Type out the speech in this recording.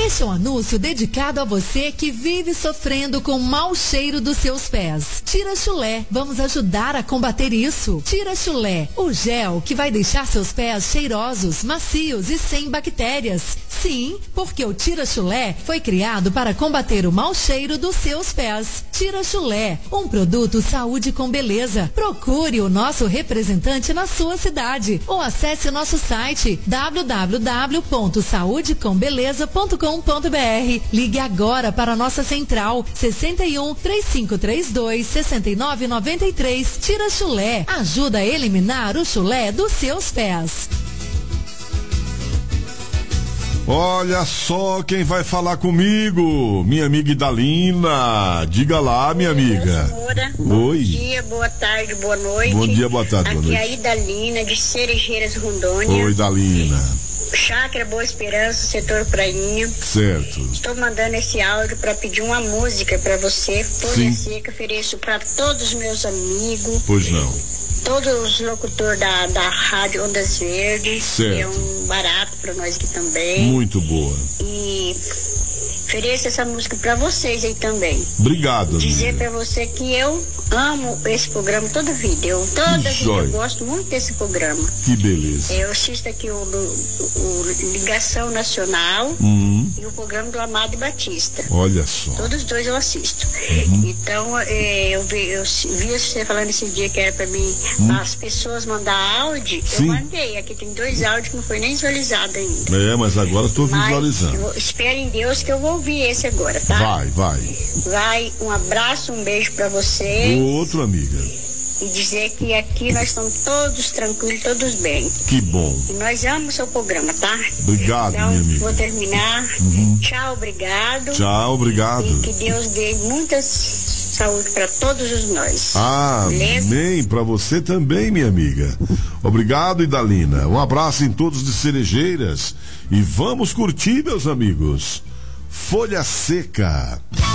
Este é um anúncio dedicado a você que vive sofrendo com o mau cheiro dos seus pés. Tira Chulé, vamos ajudar a combater isso. Tira Chulé, o gel que vai deixar seus pés cheirosos, macios e sem bactérias. Sim, porque o Tira Chulé foi criado para combater o mau cheiro dos seus pés. Tira Chulé, um produto saúde com beleza. Procure o nosso representante na sua cidade ou acesse o nosso site www.saudecombeleza.com.br. Ligue agora para a nossa central 61 3532 6993. Tira Chulé, ajuda a eliminar o chulé dos seus pés. Olha só quem vai falar comigo, minha amiga Idalina. Diga lá, minha amiga. Bom dia, boa tarde, boa noite. Bom dia, boa tarde, boa noite. Aqui é a Idalina de Cerejeiras, Rondônia. Oi, Idalina. Chácara Boa Esperança, setor Prainha. Certo. Estou mandando esse áudio para pedir uma música para você. Folha Seca, ofereço para todos os meus amigos. Pois não. Todos os locutores da Rádio Ondas Verdes. Certo. Que é um barato para nós aqui também. Muito boa. E ofereço essa música para vocês aí também. Obrigado, dizer amiga. para você que eu amo esse programa toda a vida. Eu gosto muito desse programa. Que beleza. Eu assisto aqui o Ligação Nacional e o programa do Amado Batista. Olha só. Todos os dois eu assisto. Então, eu vi você falando esse dia que era para mim as pessoas mandar áudio. Sim. Eu mandei. Aqui tem 2 áudios que não foi nem visualizado ainda. Mas agora estou visualizando. Espero em Deus que eu vou ouvir esse agora, tá? Vai. Um abraço, um beijo para você. Outro, amiga. E dizer que aqui nós estamos todos tranquilos, todos bem. Que bom. E nós amamos o seu programa, tá? Obrigado, então, minha amiga. Vou terminar. Tchau, obrigado. Tchau, obrigado. E que Deus dê muita saúde para todos os nós. Amém. Para você também, minha amiga. Obrigado, Idalina. Um abraço em todos de Cerejeiras. E vamos curtir, meus amigos. Folha Seca.